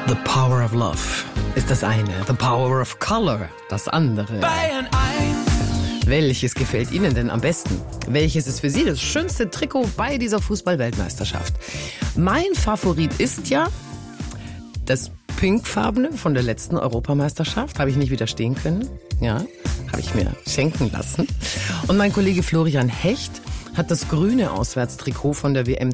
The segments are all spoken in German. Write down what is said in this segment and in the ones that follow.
The Power of Love ist das eine. The Power of Color das andere. Bayern 1. Welches gefällt Ihnen denn am besten? Welches ist für Sie das schönste Trikot bei dieser Fußball-Weltmeisterschaft? Mein Favorit ist ja das pinkfarbene von der letzten Europameisterschaft. Habe ich nicht widerstehen können. Ja, habe ich mir schenken lassen. Und mein Kollege Florian Hecht hat das grüne Auswärtstrikot von der WM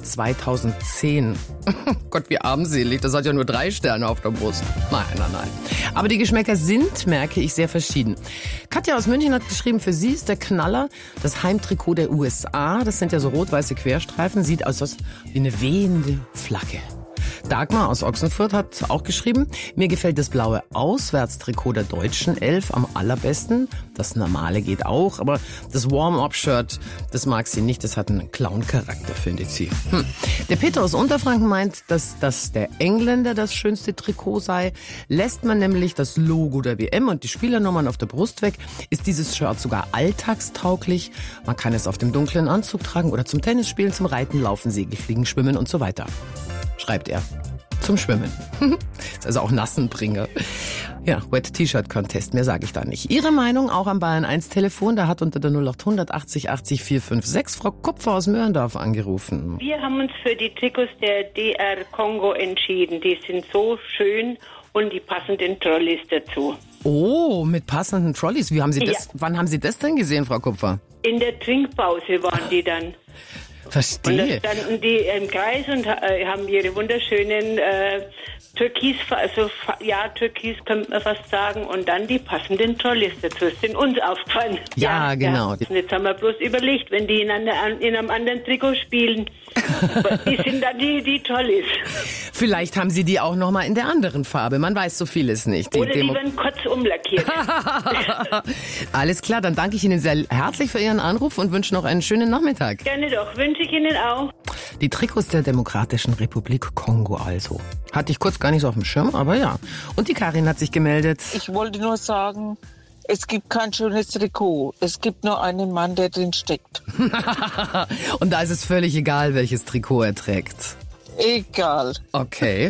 2010. Gott, wie armselig. Das hat ja nur 3 Sterne auf der Brust. Nein. Aber die Geschmäcker sind, merke ich, sehr verschieden. Katja aus München hat geschrieben, für sie ist der Knaller das Heimtrikot der USA. Das sind ja so rot-weiße Querstreifen. Sieht aus wie eine wehende Flagge. Dagmar aus Ochsenfurt hat auch geschrieben, mir gefällt das blaue Auswärtstrikot der deutschen Elf am allerbesten. Das normale geht auch, aber das Warm-Up-Shirt, das mag sie nicht. Das hat einen Clown-Charakter, findet sie. Der Peter aus Unterfranken meint, dass das der Engländer das schönste Trikot sei. Lässt man nämlich das Logo der WM und die Spielernummern auf der Brust weg, ist dieses Shirt sogar alltagstauglich. Man kann es auf dem dunklen Anzug tragen oder zum Tennisspielen, zum Reiten, Laufen, Segelfliegen, Schwimmen und so weiter. Schreibt er. Zum Schwimmen. Ist also auch Nassenbringer. Ja, Wet T-Shirt Contest, mehr sage ich da nicht. Ihre Meinung auch am Bayern 1 Telefon, da hat unter der 0800 80 80 456 Frau Kupfer aus Möhrendorf angerufen. Wir haben uns für die Trikots der DR Kongo entschieden. Die sind so schön und die passenden Trolleys dazu. Oh, mit passenden Trolleys. Wie haben Sie das? Ja. Wann haben Sie das denn gesehen, Frau Kupfer? In der Trinkpause waren die dann. Verstehe. Und da standen die im Kreis und haben ihre wunderschönen Türkis, also ja, Türkis könnte man fast sagen, und dann die passenden Trolleys dazu. Das sind uns aufgefallen. Ja, genau. Ja. Und jetzt haben wir bloß überlegt, wenn die in einem anderen Trikot spielen, die sind dann die Trolleys. Vielleicht haben Sie die auch noch mal in der anderen Farbe. Man weiß so vieles nicht. Oder die werden kurz umlackiert. Alles klar, dann danke ich Ihnen sehr herzlich für Ihren Anruf und wünsche noch einen schönen Nachmittag. Gerne doch, wünsche ich Ihnen auch. Die Trikots der Demokratischen Republik Kongo also. Hatte ich kurz gar nicht so auf dem Schirm, aber ja. Und die Karin hat sich gemeldet. Ich wollte nur sagen, es gibt kein schönes Trikot. Es gibt nur einen Mann, der drin steckt. Und da ist es völlig egal, welches Trikot er trägt. Egal. Okay.